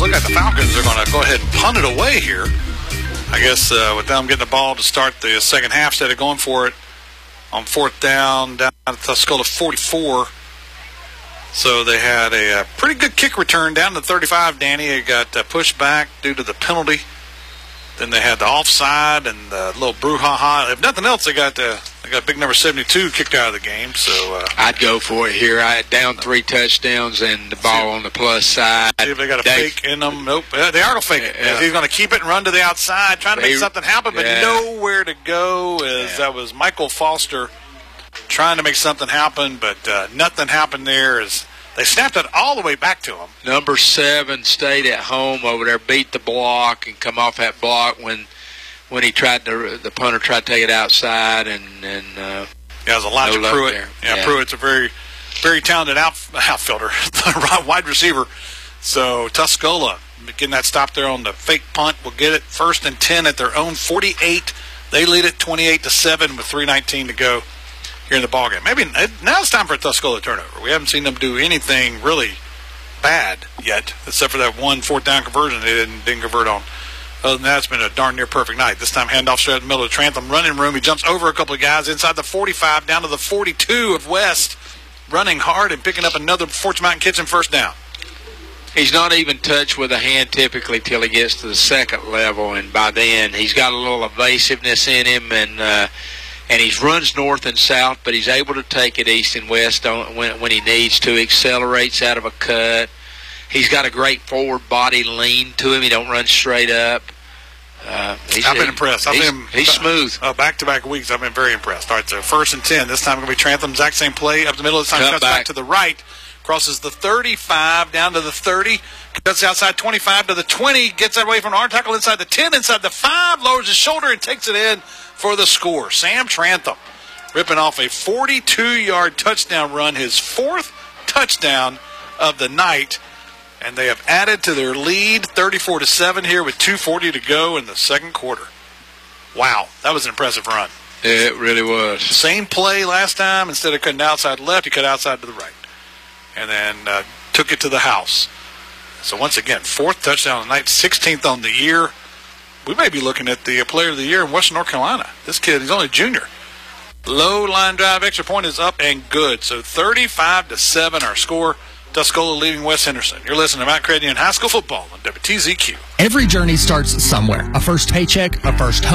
look like the Falcons are going to go ahead and punt it away here. I guess with them getting the ball to start the second half instead of going for it on fourth down at Tuscola 44. So they had a pretty good kick return down to 35, Danny. It got pushed back due to the penalty. Then they had the offside and the little brouhaha. If nothing else, they got big number 72 kicked out of the game. So I'd go for it here. I had down 3 touchdowns and the ball on the plus side. See if they got a fake in them. Nope. They are going to fake it. Yeah. He's going to keep it and run to the outside, trying to make something happen, but nowhere to go. That was Michael Foster trying to make something happen, but nothing happened there. They snapped it all the way back to him. Number 7 stayed at home over there, beat the block, and come off that block when he the punter tried to take it outside. And it was Elijah Pruitt. Yeah, Pruitt's a very, very talented outfielder, wide receiver. So Tuscola getting that stop there on the fake punt will get it 1st and 10 at their own 48. They lead it 28-7 with 3:19 to go here in the ballgame. Maybe now it's time for a Tuscola turnover. We haven't seen them do anything really bad yet, except for that one 4th down conversion they didn't convert on. Other than that, it's been a darn near perfect night. This time handoff straight in the middle of the Trantham running room. He jumps over a couple of guys inside the 45 down to the 42 of West, running hard and picking up another Fortune Mountain Kitchen first down. He's not even touched with a hand typically till he gets to the second level, and by then he's got a little evasiveness in him, and he runs north and south, but he's able to take it east and west when he needs to. He accelerates out of a cut. He's got a great forward body lean to him. He don't run straight up. I've been impressed. He's smooth. Back-to-back weeks, I've been very impressed. All right, so 1st and 10. This time going to be Trantham. Exact same play up the middle. This time cuts back to the right. Crosses the 35 down to the 30. Cuts outside 25 to the 20. Gets that away from our tackle inside the 10, inside the 5. Lowers his shoulder and takes it in for the score. Sam Trantham ripping off a 42-yard touchdown run, his 4th touchdown of the night. And they have added to their lead 34-7 here with 2:40 to go in the second quarter. Wow, that was an impressive run. It really was. Same play last time. Instead of cutting outside left, he cut outside to the right. And then took it to the house. So once again, 4th touchdown of the night, 16th on the year. We may be looking at the player of the year in Western North Carolina. This kid, he's only a junior. Low line drive, extra point is up and good. So 35-7 our score. Tuscola leading West Henderson. You're listening to Mount Credit High School football on WTZQ. Every journey starts somewhere. A first paycheck, a first home.